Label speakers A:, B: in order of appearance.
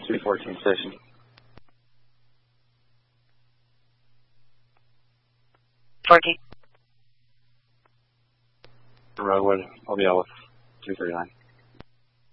A: 214 station. Roadwood, I'll be out with 239.